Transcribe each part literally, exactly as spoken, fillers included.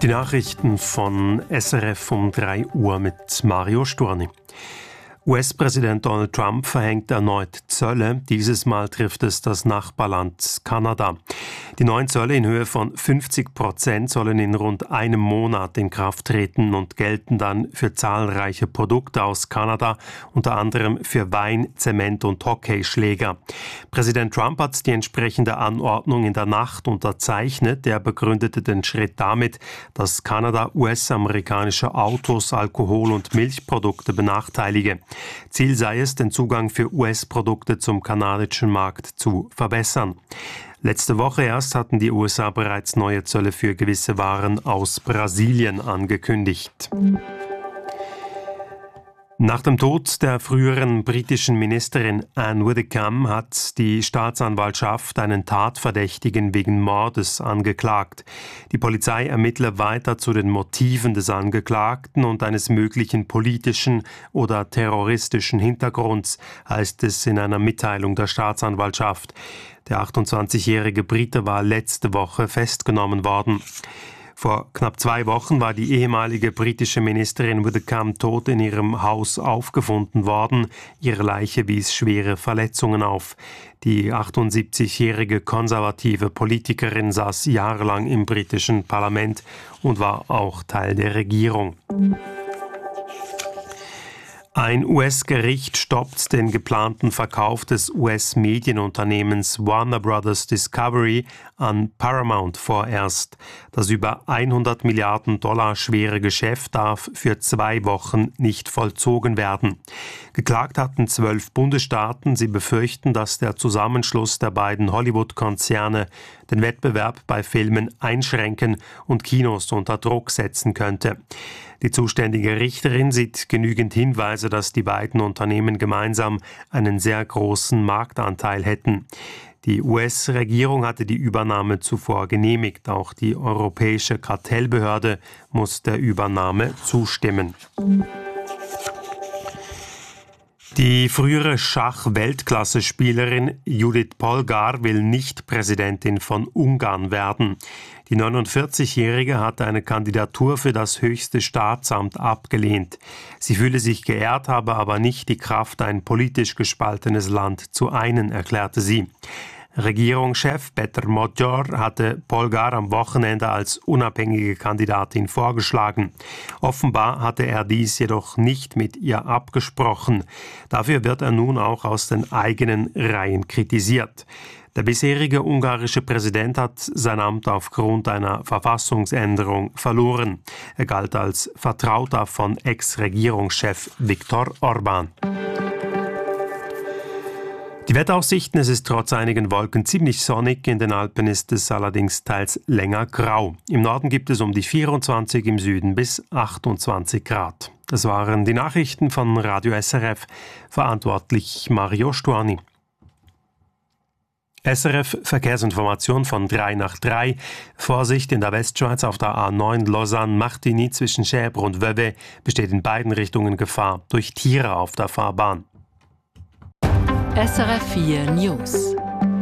Die Nachrichten von S R F um drei Uhr mit Mario Sturni. U S-Präsident Donald Trump verhängt erneut Zölle. Dieses Mal trifft es das Nachbarland Kanada. Die neuen Zölle in Höhe von fünfzig Prozent sollen in rund einem Monat in Kraft treten und gelten dann für zahlreiche Produkte aus Kanada, unter anderem für Wein, Zement und Hockeyschläger. Präsident Trump hat die entsprechende Anordnung in der Nacht unterzeichnet. Er begründete den Schritt damit, dass Kanada U S-amerikanische Autos, Alkohol- und Milchprodukte benachteilige. Ziel sei es, den Zugang für U S-Produkte zum kanadischen Markt zu verbessern. Letzte Woche erst hatten die U S A bereits neue Zölle für gewisse Waren aus Brasilien angekündigt. Nach dem Tod der früheren britischen Ministerin Anne Widdecombe hat die Staatsanwaltschaft einen Tatverdächtigen wegen Mordes angeklagt. Die Polizei ermittle weiter zu den Motiven des Angeklagten und eines möglichen politischen oder terroristischen Hintergrunds, heißt es in einer Mitteilung der Staatsanwaltschaft. Der achtundzwanzigjährige Brite war letzte Woche festgenommen worden. Vor knapp zwei Wochen war die ehemalige britische Ministerin Widdecombe tot in ihrem Haus aufgefunden worden. Ihre Leiche wies schwere Verletzungen auf. Die achtundsiebzigjährige konservative Politikerin saß jahrelang im britischen Parlament und war auch Teil der Regierung. Ein U S-Gericht stoppt den geplanten Verkauf des U S-Medienunternehmens Warner Brothers Discovery an Paramount vorerst. Das über hundert Milliarden Dollar schwere Geschäft darf für zwei Wochen nicht vollzogen werden. Geklagt hatten zwölf Bundesstaaten. Sie befürchten, dass der Zusammenschluss der beiden Hollywood-Konzerne den Wettbewerb bei Filmen einschränken und Kinos unter Druck setzen könnte. Die zuständige Richterin sieht genügend Hinweise, dass die beiden Unternehmen gemeinsam einen sehr großen Marktanteil hätten. Die U S-Regierung hatte die Übernahme zuvor genehmigt. Auch die Europäische Kartellbehörde muss der Übernahme zustimmen. Die frühere Schach-Weltklasse-Spielerin Judith Polgar will nicht Präsidentin von Ungarn werden. Die neunundvierzigjährige hatte eine Kandidatur für das höchste Staatsamt abgelehnt. Sie fühle sich geehrt, habe aber nicht die Kraft, ein politisch gespaltenes Land zu einen, erklärte sie. Regierungschef Peter Magyar hatte Polgar am Wochenende als unabhängige Kandidatin vorgeschlagen. Offenbar hatte er dies jedoch nicht mit ihr abgesprochen. Dafür wird er nun auch aus den eigenen Reihen kritisiert. Der bisherige ungarische Präsident hat sein Amt aufgrund einer Verfassungsänderung verloren. Er galt als Vertrauter von Ex-Regierungschef Viktor Orbán. Die Wetteraussichten: Es ist trotz einigen Wolken ziemlich sonnig, in den Alpen ist es allerdings teils länger grau. Im Norden gibt es um die vierundzwanzig, im Süden bis achtundzwanzig Grad. Das waren die Nachrichten von Radio S R F, verantwortlich Mario Sturni. S R F Verkehrsinformation von drei nach drei. Vorsicht in der Westschweiz auf der A neun Lausanne-Martigny zwischen Schäbre und Vevey besteht in beiden Richtungen Gefahr durch Tiere auf der Fahrbahn. S R F vier News.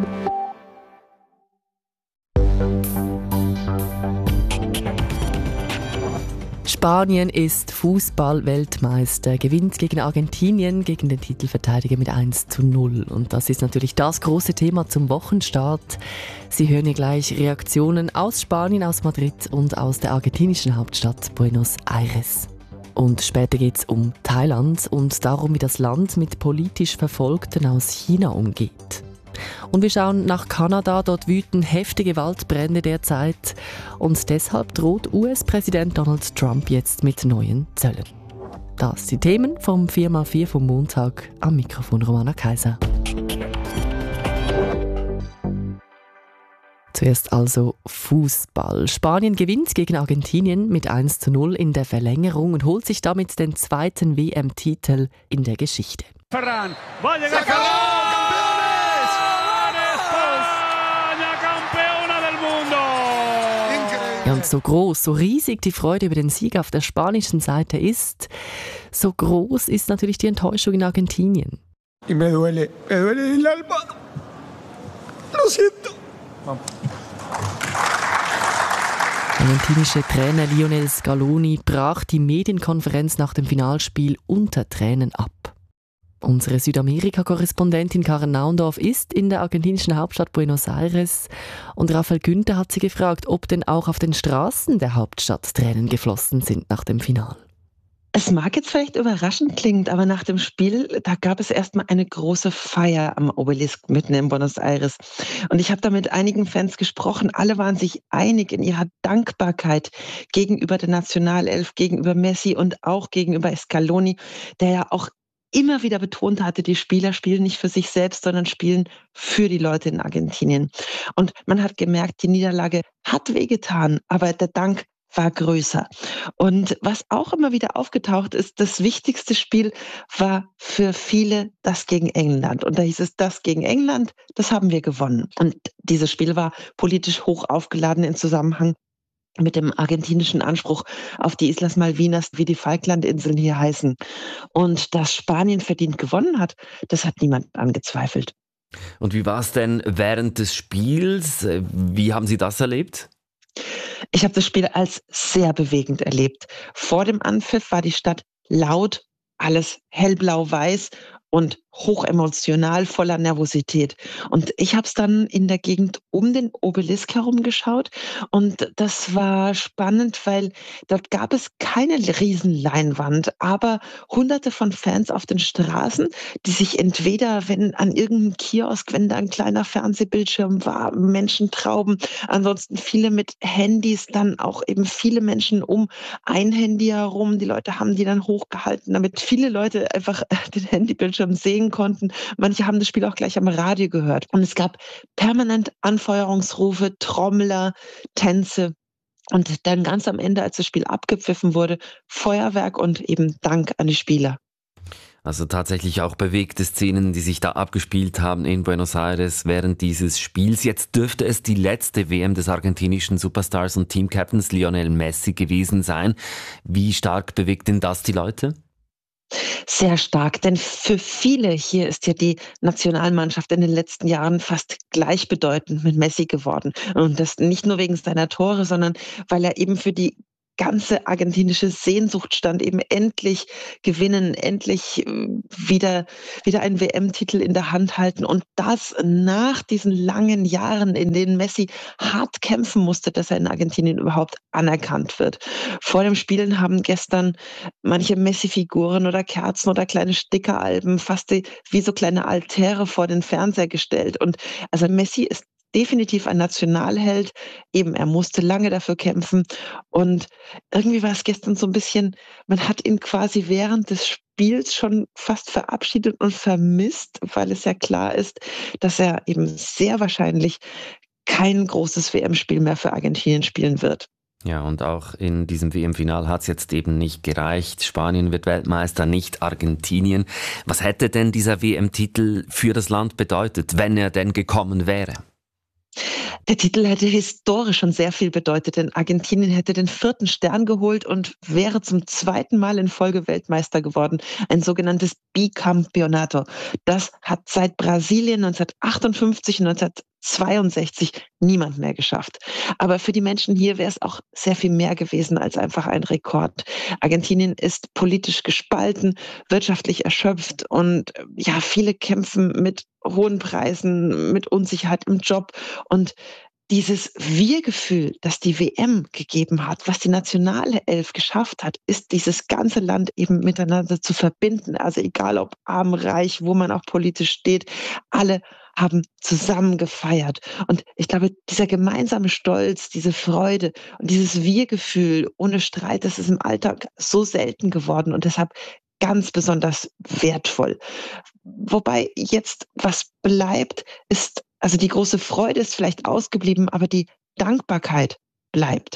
Spanien ist Fußball-Weltmeister, gewinnt gegen Argentinien, gegen den Titelverteidiger mit eins zu null. Und das ist natürlich das große Thema zum Wochenstart. Sie hören hier gleich Reaktionen aus Spanien, aus Madrid und aus der argentinischen Hauptstadt Buenos Aires. Und später geht es um Thailand und darum, wie das Land mit politisch Verfolgten aus China umgeht. Und wir schauen nach Kanada, dort wüten heftige Waldbrände derzeit. Und deshalb droht U S-Präsident Donald Trump jetzt mit neuen Zöllen. Das sind die Themen vom vier mal vier vom Montag. Am Mikrofon Romana Kaiser. Zuerst also Fußball. Spanien gewinnt gegen Argentinien mit eins zu null in der Verlängerung und holt sich damit den zweiten W M-Titel in der Geschichte. Ferran, va a llegar campeones! España campeona del mundo! Ja, und so groß, so riesig die Freude über den Sieg auf der spanischen Seite ist, so groß ist natürlich die Enttäuschung in Argentinien. Y me duele, me duele el alma. Lo siento. Argentinische Trainer Lionel Scaloni brach die Medienkonferenz nach dem Finalspiel unter Tränen ab. Unsere Südamerika-Korrespondentin Karen Naundorf ist in der argentinischen Hauptstadt Buenos Aires und Raphael Günther hat sie gefragt, ob denn auch auf den Straßen der Hauptstadt Tränen geflossen sind nach dem Finale. Es mag jetzt vielleicht überraschend klingen, aber nach dem Spiel, da gab es erstmal eine große Feier am Obelisk mitten in Buenos Aires. Und ich habe da mit einigen Fans gesprochen. Alle waren sich einig in ihrer Dankbarkeit gegenüber der Nationalelf, gegenüber Messi und auch gegenüber Scaloni, der ja auch immer wieder betont hatte, die Spieler spielen nicht für sich selbst, sondern spielen für die Leute in Argentinien. Und man hat gemerkt, die Niederlage hat wehgetan, aber der Dank war größer. Und was auch immer wieder aufgetaucht ist, das wichtigste Spiel war für viele das gegen England. Und da hieß es, das gegen England, das haben wir gewonnen. Und dieses Spiel war politisch hoch aufgeladen in Zusammenhang mit dem argentinischen Anspruch auf die Islas Malvinas, wie die Falklandinseln hier heißen. Und dass Spanien verdient gewonnen hat, das hat niemand angezweifelt. Und wie war es denn während des Spiels? Wie haben Sie das erlebt? Ich habe das Spiel als sehr bewegend erlebt. Vor dem Anpfiff war die Stadt laut, alles hellblau-weiß und hochemotional, voller Nervosität. Und ich habe es dann in der Gegend um den Obelisk herum geschaut und das war spannend, weil dort gab es keine Riesenleinwand, aber hunderte von Fans auf den Straßen, die sich entweder, wenn an irgendeinem Kiosk, wenn da ein kleiner Fernsehbildschirm war, Menschentrauben, ansonsten viele mit Handys, dann auch eben viele Menschen um ein Handy herum. Die Leute haben die dann hochgehalten, damit viele Leute einfach den Handybildschirm sehen konnten. Manche haben das Spiel auch gleich am Radio gehört. Und es gab permanent Anfeuerungsrufe, Trommler, Tänze. Und dann ganz am Ende, als das Spiel abgepfiffen wurde, Feuerwerk und eben Dank an die Spieler. Also tatsächlich auch bewegte Szenen, die sich da abgespielt haben in Buenos Aires während dieses Spiels. Jetzt dürfte es die letzte W M des argentinischen Superstars und Teamcaptains Lionel Messi gewesen sein. Wie stark bewegt denn das die Leute? Sehr stark, denn für viele hier ist ja die Nationalmannschaft in den letzten Jahren fast gleichbedeutend mit Messi geworden. Und das nicht nur wegen seiner Tore, sondern weil er eben für die ganze argentinische Sehnsucht stand, eben endlich gewinnen, endlich wieder, wieder einen W M-Titel in der Hand halten. Und das nach diesen langen Jahren, in denen Messi hart kämpfen musste, dass er in Argentinien überhaupt anerkannt wird. Vor dem Spielen haben gestern manche Messi-Figuren oder Kerzen oder kleine Stickeralben fast wie so kleine Altäre vor den Fernseher gestellt. Und also Messi ist definitiv ein Nationalheld. Eben, er musste lange dafür kämpfen. Und irgendwie war es gestern so ein bisschen, man hat ihn quasi während des Spiels schon fast verabschiedet und vermisst, weil es ja klar ist, dass er eben sehr wahrscheinlich kein großes W M-Spiel mehr für Argentinien spielen wird. Ja, und auch in diesem W M-Final hat es jetzt eben nicht gereicht. Spanien wird Weltmeister, nicht Argentinien. Was hätte denn dieser W M-Titel für das Land bedeutet, wenn er denn gekommen wäre? Der Titel hätte historisch schon sehr viel bedeutet, denn Argentinien hätte den vierten Stern geholt und wäre zum zweiten Mal in Folge Weltmeister geworden. Ein sogenanntes Bicampeonato. Das hat seit Brasilien neunzehnhundertachtundfünfzig und neunzehnhundertzweiundsechzig niemand mehr geschafft. Aber für die Menschen hier wäre es auch sehr viel mehr gewesen als einfach ein Rekord. Argentinien ist politisch gespalten, wirtschaftlich erschöpft und ja, viele kämpfen mit hohen Preisen, mit Unsicherheit im Job. Und dieses Wir-Gefühl, das die W M gegeben hat, was die nationale Elf geschafft hat, ist dieses ganze Land eben miteinander zu verbinden. Also egal ob arm, reich, wo man auch politisch steht, alle haben zusammen gefeiert. Und ich glaube, dieser gemeinsame Stolz, diese Freude und dieses Wir-Gefühl ohne Streit, das ist im Alltag so selten geworden und deshalb ganz besonders wertvoll. Wobei jetzt was bleibt, ist, also die große Freude ist vielleicht ausgeblieben, aber die Dankbarkeit bleibt.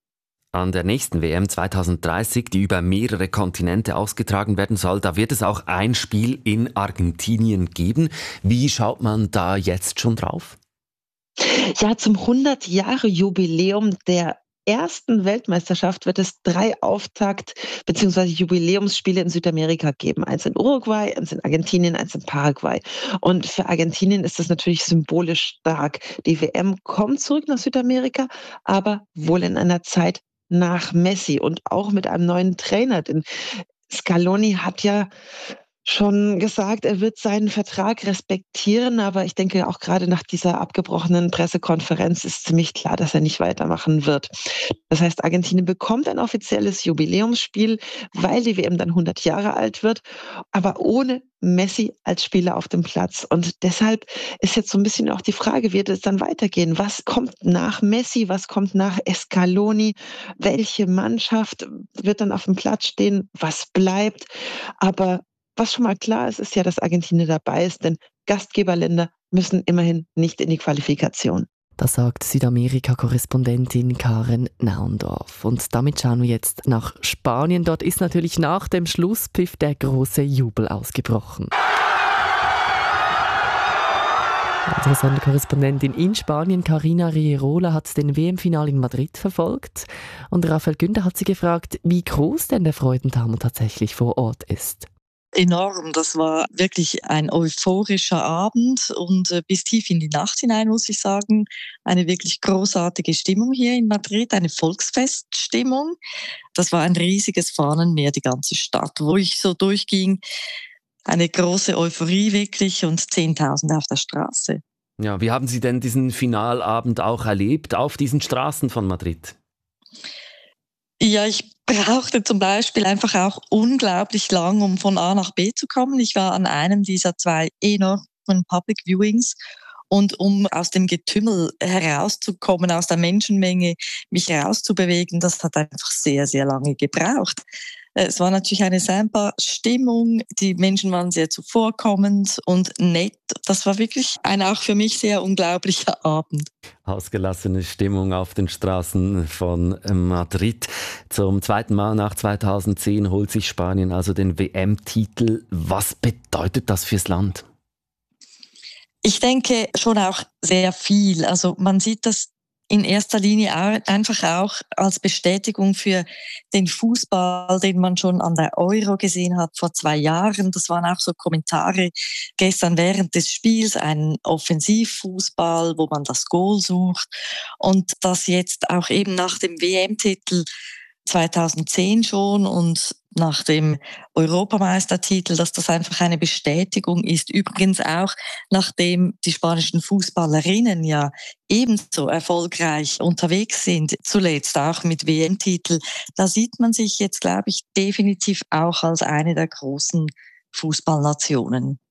An der nächsten W M zweitausenddreißig, die über mehrere Kontinente ausgetragen werden soll, da wird es auch ein Spiel in Argentinien geben. Wie schaut man da jetzt schon drauf? Ja, zum hundert Jahre Jubiläum der ersten Weltmeisterschaft wird es drei Auftakt- bzw. Jubiläumsspiele in Südamerika geben. Eins in Uruguay, eins in Argentinien, eins in Paraguay. Und für Argentinien ist das natürlich symbolisch stark. Die W M kommt zurück nach Südamerika, aber wohl in einer Zeit nach Messi und auch mit einem neuen Trainer. Denn Scaloni hat ja schon gesagt, er wird seinen Vertrag respektieren, aber ich denke auch gerade nach dieser abgebrochenen Pressekonferenz ist ziemlich klar, dass er nicht weitermachen wird. Das heißt, Argentinien bekommt ein offizielles Jubiläumsspiel, weil die W M dann hundert Jahre alt wird, aber ohne Messi als Spieler auf dem Platz. Und deshalb ist jetzt so ein bisschen auch die Frage, wird es dann weitergehen? Was kommt nach Messi? Was kommt nach Scaloni? Welche Mannschaft wird dann auf dem Platz stehen? Was bleibt? Aber was schon mal klar ist, ist ja, dass Argentinien dabei ist, denn Gastgeberländer müssen immerhin nicht in die Qualifikation. Das sagt Südamerika-Korrespondentin Karen Naundorf. Und damit schauen wir jetzt nach Spanien. Dort ist natürlich nach dem Schlusspfiff der große Jubel ausgebrochen. Unsere Sonderkorrespondentin in Spanien, Carina Rierola, hat den W M-Final in Madrid verfolgt. Und Raphael Günther hat sie gefragt, wie groß denn der Freudentaumel tatsächlich vor Ort ist. Enorm. Das war wirklich ein euphorischer Abend und äh, bis tief in die Nacht hinein, muss ich sagen. Eine wirklich großartige Stimmung hier in Madrid, eine Volksfeststimmung. Das war ein riesiges Fahnenmeer, die ganze Stadt, wo ich so durchging. Eine große Euphorie wirklich und Zehntausende auf der Straße. Ja, wie haben Sie denn diesen Finalabend auch erlebt auf diesen Straßen von Madrid? Ja, ich brauchte zum Beispiel einfach auch unglaublich lang, um von A nach B zu kommen. Ich war an einem dieser zwei enormen Public Viewings und um aus dem Getümmel herauszukommen, aus der Menschenmenge, mich herauszubewegen, das hat einfach sehr, sehr lange gebraucht. Es war natürlich eine Samba-Stimmung, die Menschen waren sehr zuvorkommend und nett. Das war wirklich ein auch für mich sehr unglaublicher Abend. Ausgelassene Stimmung auf den Straßen von Madrid. Zum zweiten Mal nach zweitausendzehn holt sich Spanien also den W M-Titel. Was bedeutet das fürs Land? Ich denke schon auch sehr viel. Also man sieht das in erster Linie auch, einfach auch als Bestätigung für den Fußball, den man schon an der Euro gesehen hat vor zwei Jahren. Das waren auch so Kommentare gestern während des Spiels, ein Offensivfußball, wo man das Goal sucht. Und das jetzt auch eben nach dem W M-Titel zweitausendzehn schon und nach dem Europameistertitel, dass das einfach eine Bestätigung ist. Übrigens auch, nachdem die spanischen Fußballerinnen ja ebenso erfolgreich unterwegs sind, zuletzt auch mit W M-Titel, da sieht man sich jetzt, glaube ich, definitiv auch als eine der großen Fußballnationen.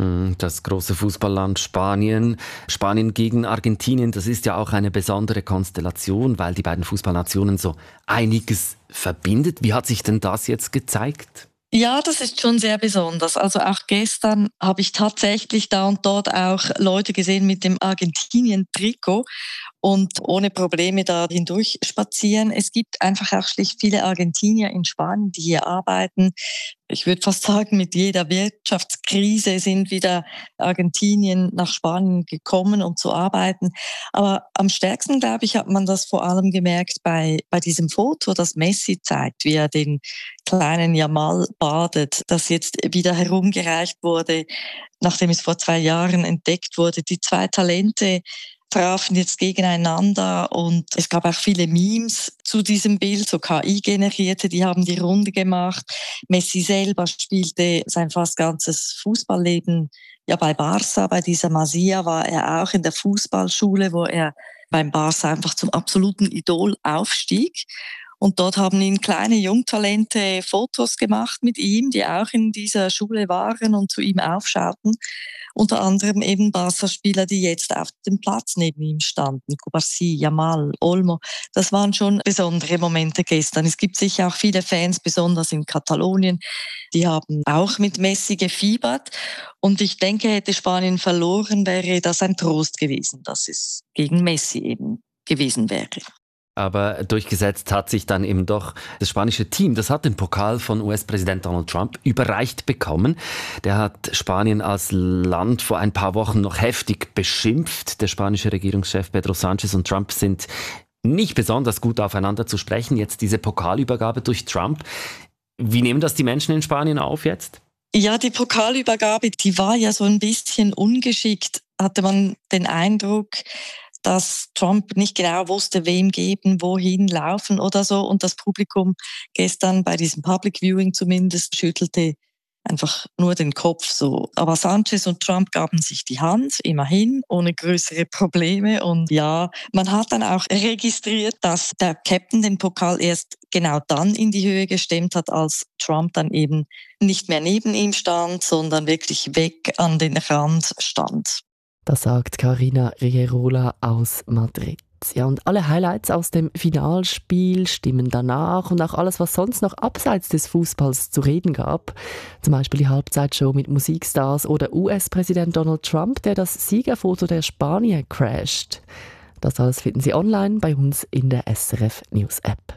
Das große Fußballland Spanien. Spanien gegen Argentinien, das ist ja auch eine besondere Konstellation, weil die beiden Fußballnationen so einiges verbindet. Wie hat sich denn das jetzt gezeigt? Ja, das ist schon sehr besonders. Also auch gestern habe ich tatsächlich da und dort auch Leute gesehen mit dem Argentinien-Trikot und ohne Probleme da hindurch spazieren. Es gibt einfach auch schlicht viele Argentinier in Spanien, die hier arbeiten. Ich würde fast sagen, mit jeder Wirtschaftskrise sind wieder Argentinien nach Spanien gekommen, um zu arbeiten. Aber am stärksten, glaube ich, hat man das vor allem gemerkt bei, bei diesem Foto, das Messi zeigt, wie er den kleinen Yamal badet, das jetzt wieder herumgereicht wurde, nachdem es vor zwei Jahren entdeckt wurde. Die zwei Talente trafen jetzt gegeneinander und es gab auch viele Memes zu diesem Bild, so K I-generierte, die haben die Runde gemacht. Messi selber spielte sein fast ganzes Fußballleben ja bei Barca, bei dieser Masia war er auch in der Fußballschule, wo er beim Barca einfach zum absoluten Idol aufstieg. Und dort haben ihn kleine Jungtalente Fotos gemacht mit ihm, die auch in dieser Schule waren und zu ihm aufschauten. Unter anderem eben Barca-Spieler, die jetzt auf dem Platz neben ihm standen. Cubarsí, Yamal, Olmo. Das waren schon besondere Momente gestern. Es gibt sicher auch viele Fans, besonders in Katalonien, die haben auch mit Messi gefiebert. Und ich denke, hätte Spanien verloren, wäre das ein Trost gewesen, dass es gegen Messi eben gewesen wäre. Aber durchgesetzt hat sich dann eben doch das spanische Team. Das hat den Pokal von U S-Präsident Donald Trump überreicht bekommen. Der hat Spanien als Land vor ein paar Wochen noch heftig beschimpft. Der spanische Regierungschef Pedro Sánchez und Trump sind nicht besonders gut aufeinander zu sprechen. Jetzt diese Pokalübergabe durch Trump. Wie nehmen das die Menschen in Spanien auf jetzt? Ja, die Pokalübergabe, die war ja so ein bisschen ungeschickt, hatte man den Eindruck, dass Trump nicht genau wusste, wem geben, wohin laufen oder so. Und das Publikum gestern bei diesem Public Viewing zumindest schüttelte einfach nur den Kopf so. Aber Sanchez und Trump gaben sich die Hand, immerhin, ohne größere Probleme. Und ja, man hat dann auch registriert, dass der Captain den Pokal erst genau dann in die Höhe gestemmt hat, als Trump dann eben nicht mehr neben ihm stand, sondern wirklich weg an den Rand stand. Das sagt Carina Rierola aus Madrid. Ja, und alle Highlights aus dem Finalspiel, Stimmen danach und auch alles, was sonst noch abseits des Fußballs zu reden gab, zum Beispiel die Halbzeitshow mit Musikstars oder U S-Präsident Donald Trump, der das Siegerfoto der Spanier crasht. Das alles finden Sie online bei uns in der S R F News App.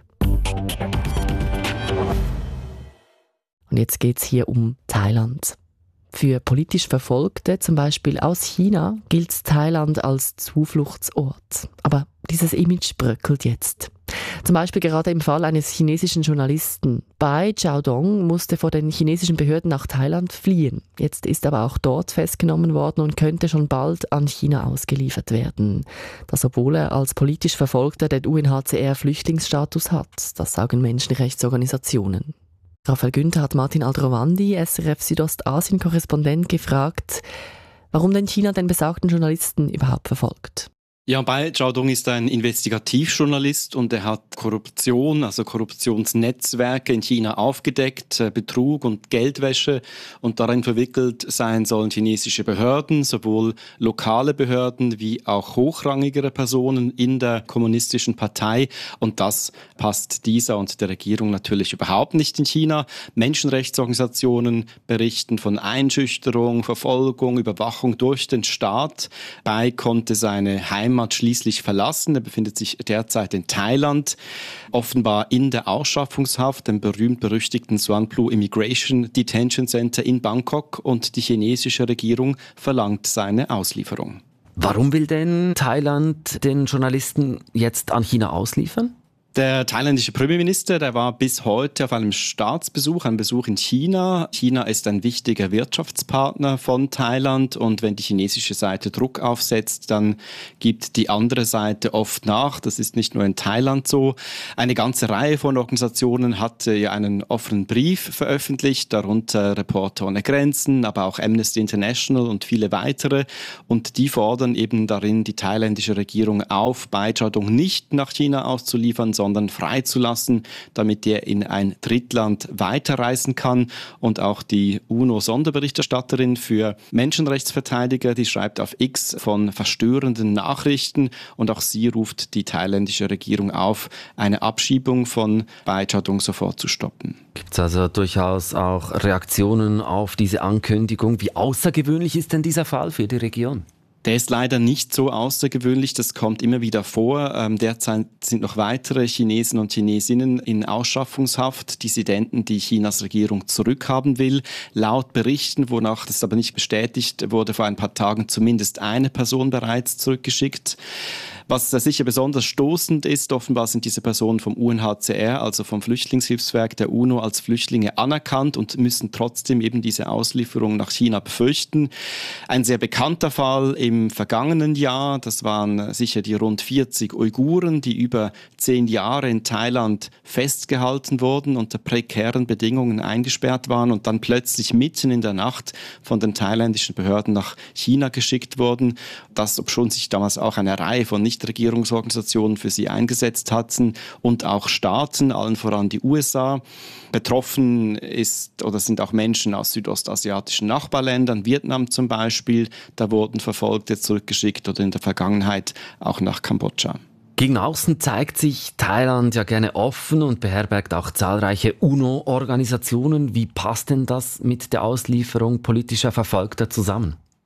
Und jetzt geht es hier um Thailand. Für politisch Verfolgte, zum Beispiel aus China, gilt Thailand als Zufluchtsort. Aber dieses Image bröckelt jetzt. Zum Beispiel gerade im Fall eines chinesischen Journalisten. Bai Xiaodong musste vor den chinesischen Behörden nach Thailand fliehen. Jetzt ist aber auch dort festgenommen worden und könnte schon bald an China ausgeliefert werden. Das, obwohl er als politisch Verfolgter den U N H C R-Flüchtlingsstatus hat. Das sagen Menschenrechtsorganisationen. Raphael Günther hat Martin Aldrovandi, S R F Südostasien-Korrespondent, gefragt, warum denn China den besagten Journalisten überhaupt verfolgt. Ja, Bai Xiaodong ist ein Investigativjournalist und er hat Korruption, also Korruptionsnetzwerke in China aufgedeckt, Betrug und Geldwäsche, und darin verwickelt sein sollen chinesische Behörden, sowohl lokale Behörden wie auch hochrangigere Personen in der kommunistischen Partei, und das passt dieser und der Regierung natürlich überhaupt nicht in China. Menschenrechtsorganisationen berichten von Einschüchterung, Verfolgung, Überwachung durch den Staat. Bai konnte seine Heimat schließlich verlassen. Er befindet sich derzeit in Thailand, offenbar in der Ausschaffungshaft, dem berühmt-berüchtigten Suan Phu Immigration Detention Center in Bangkok, und die chinesische Regierung verlangt seine Auslieferung. Warum will denn Thailand den Journalisten jetzt an China ausliefern? Der thailändische Premierminister, der war bis heute auf einem Staatsbesuch, einem Besuch in China. China ist ein wichtiger Wirtschaftspartner von Thailand, und wenn die chinesische Seite Druck aufsetzt, dann gibt die andere Seite oft nach. Das ist nicht nur in Thailand so. Eine ganze Reihe von Organisationen hat ja einen offenen Brief veröffentlicht, darunter Reporter ohne Grenzen, aber auch Amnesty International und viele weitere. Und die fordern eben darin die thailändische Regierung auf, Bai Xiaodong nicht nach China auszuliefern, sondern sondern freizulassen, damit er in ein Drittland weiterreisen kann. Und auch die U N O-Sonderberichterstatterin für Menschenrechtsverteidiger, die schreibt auf X von verstörenden Nachrichten, und auch sie ruft die thailändische Regierung auf, eine Abschiebung von Bai Xiaodong sofort zu stoppen. Gibt es also durchaus auch Reaktionen auf diese Ankündigung? Wie außergewöhnlich ist denn dieser Fall für die Region? Der ist leider nicht so außergewöhnlich, das kommt immer wieder vor. Ähm, derzeit sind noch weitere Chinesen und Chinesinnen in Ausschaffungshaft, Dissidenten, die Chinas Regierung zurückhaben will. Laut Berichten, wonach das aber nicht bestätigt wurde, vor ein paar Tagen zumindest eine Person bereits zurückgeschickt. Was sicher besonders stoßend ist, offenbar sind diese Personen vom U N H C R, also vom Flüchtlingshilfswerk der U N O, als Flüchtlinge anerkannt und müssen trotzdem eben diese Auslieferung nach China befürchten. Ein sehr bekannter Fall im vergangenen Jahr, das waren sicher die rund vierzig Uiguren, die über zehn Jahre in Thailand festgehalten wurden, unter prekären Bedingungen eingesperrt waren und dann plötzlich mitten in der Nacht von den thailändischen Behörden nach China geschickt wurden. Das, obschon sich damals auch eine Reihe von Nichtregierungsorganisationen für sie eingesetzt hatten und auch Staaten, allen voran die U S A. Betroffen ist oder sind auch Menschen aus südostasiatischen Nachbarländern, Vietnam zum Beispiel. Da wurden Verfolgte zurückgeschickt, oder in der Vergangenheit auch nach Kambodscha. Gegen außen zeigt sich Thailand ja gerne offen und beherbergt auch zahlreiche U N O-Organisationen. Wie passt denn das mit der Auslieferung politischer Verfolgter zusammen?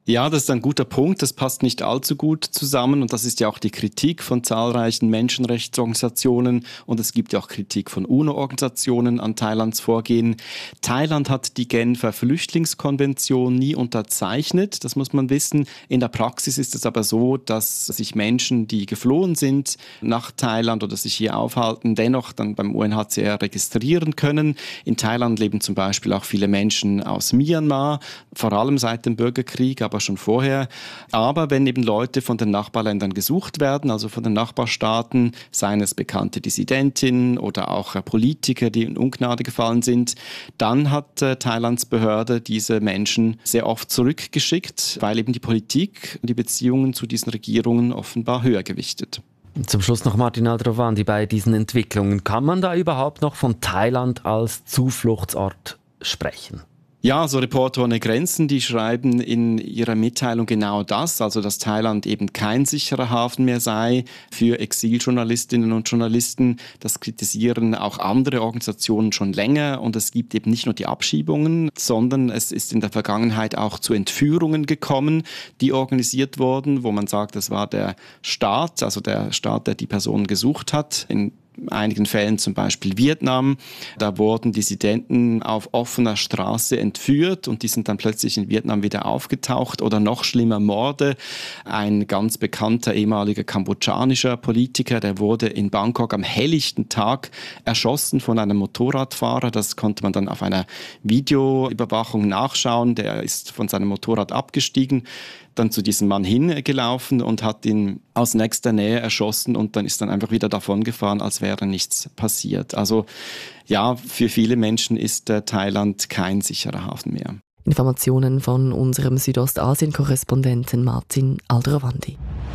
Ja, das ist ein guter Punkt. Das passt nicht allzu gut zusammen und das ist ja auch die Kritik von zahlreichen Menschenrechtsorganisationen und es gibt ja auch Kritik von UNO-Organisationen an Thailands Vorgehen. Thailand hat die Genfer Flüchtlingskonvention nie unterzeichnet, das muss man wissen. In der Praxis ist es aber so, dass sich Menschen, die geflohen sind nach Thailand oder sich hier aufhalten, dennoch dann beim U N H C R registrieren können. In Thailand leben zum Beispiel auch viele Menschen aus Myanmar, vor allem seit dem Bürgerkrieg, aber schon vorher. Aber wenn eben Leute von den Nachbarländern gesucht werden, also von den Nachbarstaaten, seien es bekannte Dissidentinnen oder auch Politiker, die in Ungnade gefallen sind, dann hat äh, Thailands Behörde diese Menschen sehr oft zurückgeschickt, weil eben die Politik und die Beziehungen zu diesen Regierungen offenbar höher gewichtet. Zum Schluss noch Martin Aldrovandi bei diesen Entwicklungen. Kann man da überhaupt noch von Thailand als Zufluchtsort sprechen? Ja, so Reporter ohne Grenzen, die schreiben in ihrer Mitteilung genau das, also dass Thailand eben kein sicherer Hafen mehr sei für Exiljournalistinnen und Journalisten. Das kritisieren auch andere Organisationen schon länger und es gibt eben nicht nur die Abschiebungen, sondern es ist in der Vergangenheit auch zu Entführungen gekommen, die organisiert wurden, wo man sagt, das war der Staat, also der Staat, der die Personen gesucht hat, in einigen Fällen zum Beispiel Vietnam. Da wurden Dissidenten auf offener Straße entführt und die sind dann plötzlich in Vietnam wieder aufgetaucht. Oder noch schlimmer Morde. Ein ganz bekannter ehemaliger kambodschanischer Politiker, der wurde in Bangkok am helllichten Tag erschossen von einem Motorradfahrer. Das konnte man dann auf einer Videoüberwachung nachschauen. Der ist von seinem Motorrad abgestiegen, dann zu diesem Mann hingelaufen und hat ihn aus nächster Nähe erschossen und dann ist dann einfach wieder davongefahren, als wäre nichts passiert. Also ja, für viele Menschen ist äh, Thailand kein sicherer Hafen mehr. Informationen von unserem Südostasien-Korrespondenten Martin Aldrovandi.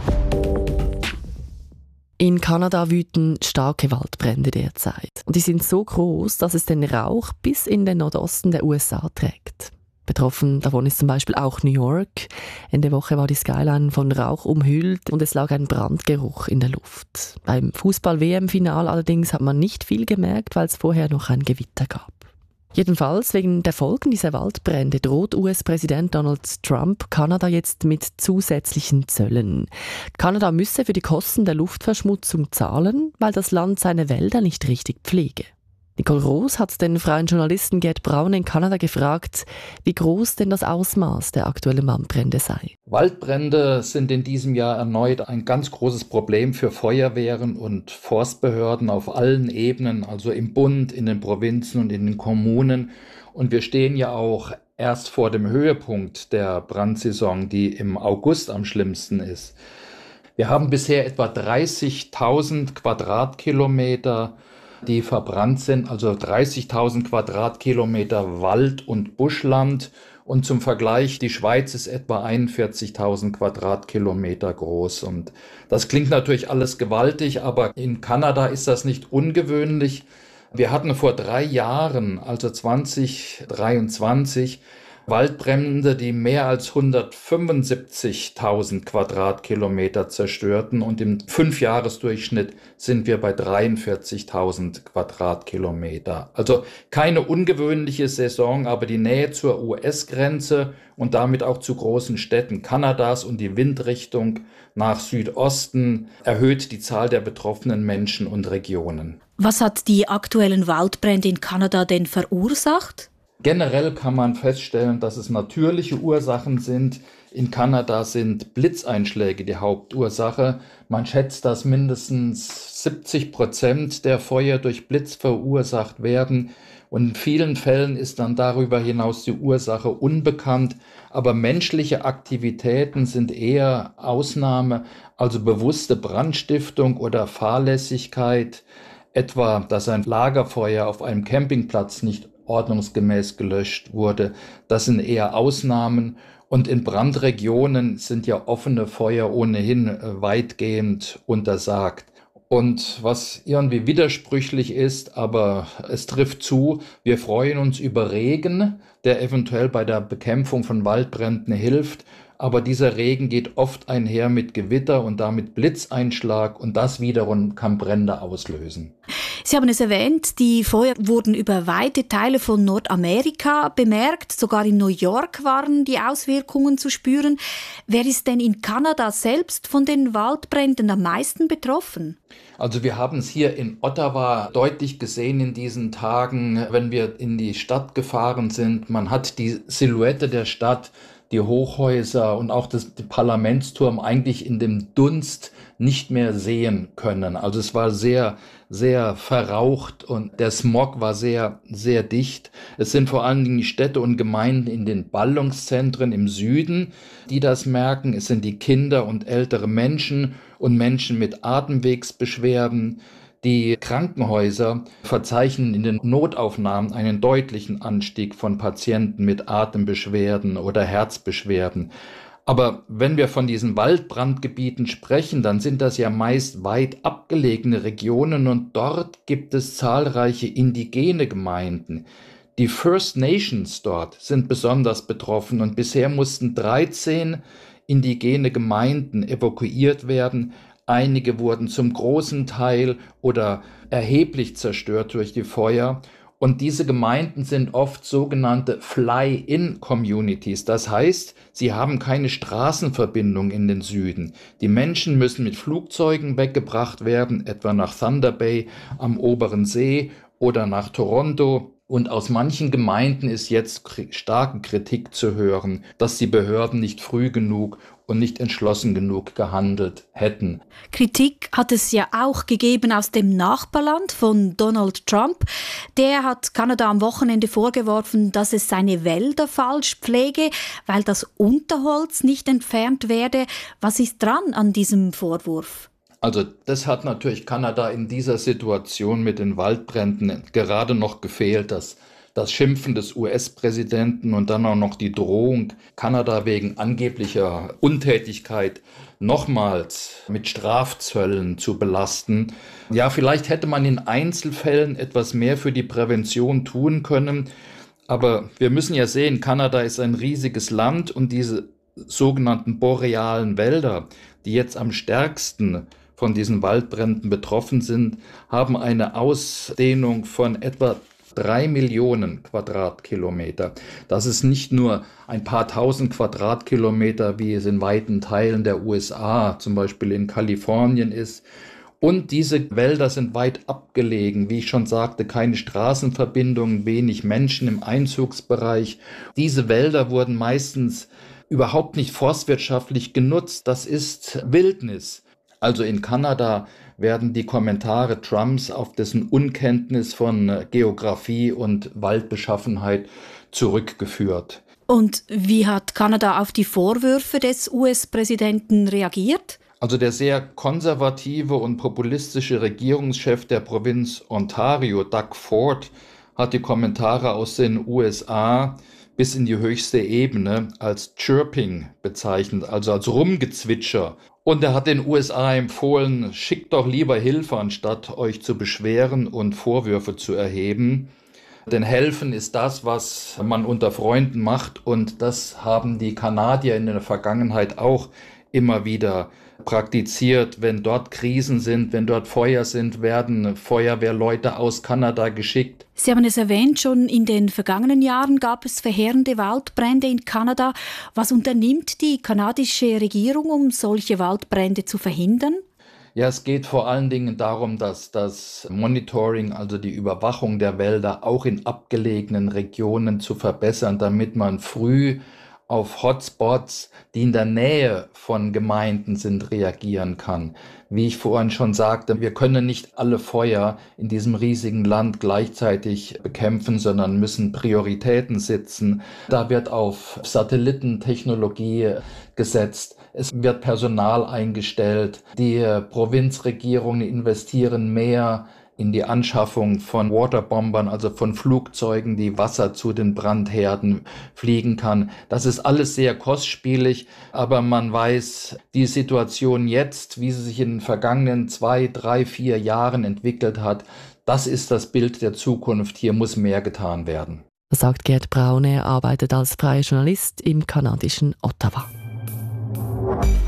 In Kanada wüten starke Waldbrände derzeit. Und die sind so groß, dass es den Rauch bis in den Nordosten der U S A trägt. Betroffen davon ist zum Beispiel auch New York. Ende Woche war die Skyline von Rauch umhüllt und es lag ein Brandgeruch in der Luft. Beim Fußball-W M-Final allerdings hat man nicht viel gemerkt, weil es vorher noch ein Gewitter gab. Jedenfalls wegen der Folgen dieser Waldbrände droht U S-Präsident Donald Trump Kanada jetzt mit zusätzlichen Zöllen. Kanada müsse für die Kosten der Luftverschmutzung zahlen, weil das Land seine Wälder nicht richtig pflege. Nicole Roos hat den freien Journalisten Gerd Braun in Kanada gefragt, wie groß denn das Ausmaß der aktuellen Waldbrände sei. Waldbrände sind in diesem Jahr erneut ein ganz großes Problem für Feuerwehren und Forstbehörden auf allen Ebenen, also im Bund, in den Provinzen und in den Kommunen. Und wir stehen ja auch erst vor dem Höhepunkt der Brandsaison, die im August am schlimmsten ist. Wir haben bisher etwa dreißigtausend Quadratkilometer, die verbrannt sind, also dreißigtausend Quadratkilometer Wald- und Buschland. Und zum Vergleich, die Schweiz ist etwa einundvierzigtausend Quadratkilometer groß. Und das klingt natürlich alles gewaltig, aber in Kanada ist das nicht ungewöhnlich. Wir hatten vor drei Jahren, also zwanzig dreiundzwanzig, Waldbrände, die mehr als hundertfünfundsiebzigtausend Quadratkilometer zerstörten und im Fünfjahresdurchschnitt sind wir bei dreiundvierzigtausend Quadratkilometer. Also keine ungewöhnliche Saison, aber die Nähe zur U S-Grenze und damit auch zu großen Städten Kanadas und die Windrichtung nach Südosten erhöht die Zahl der betroffenen Menschen und Regionen. Was hat die aktuellen Waldbrände in Kanada denn verursacht? Generell kann man feststellen, dass es natürliche Ursachen sind. In Kanada sind Blitzeinschläge die Hauptursache. Man schätzt, dass mindestens siebzig Prozent der Feuer durch Blitz verursacht werden. Und in vielen Fällen ist dann darüber hinaus die Ursache unbekannt. Aber menschliche Aktivitäten sind eher Ausnahme, also bewusste Brandstiftung oder Fahrlässigkeit. Etwa, dass ein Lagerfeuer auf einem Campingplatz nicht ordnungsgemäß gelöscht wurde. Das sind eher Ausnahmen und in Brandregionen sind ja offene Feuer ohnehin weitgehend untersagt. Und was irgendwie widersprüchlich ist, aber es trifft zu, wir freuen uns über Regen, der eventuell bei der Bekämpfung von Waldbränden hilft. Aber dieser Regen geht oft einher mit Gewitter und damit Blitzeinschlag und das wiederum kann Brände auslösen. Sie haben es erwähnt, die Feuer wurden über weite Teile von Nordamerika bemerkt. Sogar in New York waren die Auswirkungen zu spüren. Wer ist denn in Kanada selbst von den Waldbränden am meisten betroffen? Also wir haben es hier in Ottawa deutlich gesehen in diesen Tagen, wenn wir in die Stadt gefahren sind. Man hat die Silhouette der Stadt, die Hochhäuser und auch das Parlamentsturm eigentlich in dem Dunst nicht mehr sehen können. Also es war sehr, sehr verraucht und der Smog war sehr, sehr dicht. Es sind vor allen Dingen die Städte und Gemeinden in den Ballungszentren im Süden, die das merken. Es sind die Kinder und ältere Menschen und Menschen mit Atemwegsbeschwerden. Die Krankenhäuser verzeichnen in den Notaufnahmen einen deutlichen Anstieg von Patienten mit Atembeschwerden oder Herzbeschwerden. Aber wenn wir von diesen Waldbrandgebieten sprechen, dann sind das ja meist weit abgelegene Regionen und dort gibt es zahlreiche indigene Gemeinden. Die First Nations dort sind besonders betroffen und bisher mussten dreizehn indigene Gemeinden evakuiert werden. Einige wurden zum großen Teil oder erheblich zerstört durch die Feuer. Und diese Gemeinden sind oft sogenannte Fly-in-Communities. Das heißt, sie haben keine Straßenverbindung in den Süden. Die Menschen müssen mit Flugzeugen weggebracht werden, etwa nach Thunder Bay am oberen See oder nach Toronto. Und aus manchen Gemeinden ist jetzt starke Kritik zu hören, dass die Behörden nicht früh genug und nicht entschlossen genug gehandelt hätten. Kritik hat es ja auch gegeben aus dem Nachbarland von Donald Trump. Der hat Kanada am Wochenende vorgeworfen, dass es seine Wälder falsch pflege, weil das Unterholz nicht entfernt werde. Was ist dran an diesem Vorwurf? Also das hat natürlich Kanada in dieser Situation mit den Waldbränden gerade noch gefehlt, dass das Schimpfen des U S-Präsidenten und dann auch noch die Drohung, Kanada wegen angeblicher Untätigkeit nochmals mit Strafzöllen zu belasten. Ja, vielleicht hätte man in Einzelfällen etwas mehr für die Prävention tun können, aber wir müssen ja sehen, Kanada ist ein riesiges Land und diese sogenannten borealen Wälder, die jetzt am stärksten von diesen Waldbränden betroffen sind, haben eine Ausdehnung von etwa drei Millionen Quadratkilometer. Das ist nicht nur ein paar tausend Quadratkilometer, wie es in weiten Teilen der U S A, zum Beispiel in Kalifornien ist. Und diese Wälder sind weit abgelegen, wie ich schon sagte, keine Straßenverbindungen, wenig Menschen im Einzugsbereich. Diese Wälder wurden meistens überhaupt nicht forstwirtschaftlich genutzt. Das ist Wildnis. Also in Kanada werden die Kommentare Trumps auf dessen Unkenntnis von Geografie und Waldbeschaffenheit zurückgeführt. Und wie hat Kanada auf die Vorwürfe des U S-Präsidenten reagiert? Also der sehr konservative und populistische Regierungschef der Provinz Ontario, Doug Ford, hat die Kommentare aus den U S A bis in die höchste Ebene als Chirping bezeichnet, also als Rumgezwitscher. Und er hat den U S A empfohlen, schickt doch lieber Hilfe, anstatt euch zu beschweren und Vorwürfe zu erheben. Denn helfen ist das, was man unter Freunden macht. Und das haben die Kanadier in der Vergangenheit auch immer wieder praktiziert. Wenn dort Krisen sind, wenn dort Feuer sind, werden Feuerwehrleute aus Kanada geschickt. Sie haben es erwähnt, schon in den vergangenen Jahren gab es verheerende Waldbrände in Kanada. Was unternimmt die kanadische Regierung, um solche Waldbrände zu verhindern? Ja, es geht vor allen Dingen darum, dass das Monitoring, also die Überwachung der Wälder, auch in abgelegenen Regionen zu verbessern, damit man früh auf Hotspots, die in der Nähe von Gemeinden sind, reagieren kann. Wie ich vorhin schon sagte, wir können nicht alle Feuer in diesem riesigen Land gleichzeitig bekämpfen, sondern müssen Prioritäten setzen. Da wird auf Satellitentechnologie gesetzt. Es wird Personal eingestellt. Die Provinzregierungen investieren mehr in die Anschaffung von Waterbombern, also von Flugzeugen, die Wasser zu den Brandherden fliegen kann. Das ist alles sehr kostspielig, aber man weiß, die Situation jetzt, wie sie sich in den vergangenen zwei, drei, vier Jahren entwickelt hat, das ist das Bild der Zukunft. Hier muss mehr getan werden. Das sagt Gerd Braune, er arbeitet als freier Journalist im kanadischen Ottawa.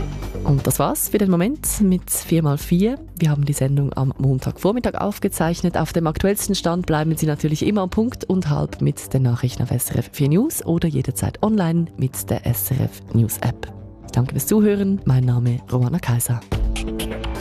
Und das war's für den Moment mit vier mal vier. Wir haben die Sendung am Montagvormittag aufgezeichnet. Auf dem aktuellsten Stand bleiben Sie natürlich immer am Punkt und halb mit den Nachrichten auf S R F vier News oder jederzeit online mit der S R F News App. Danke fürs Zuhören. Mein Name ist Romana Kaiser.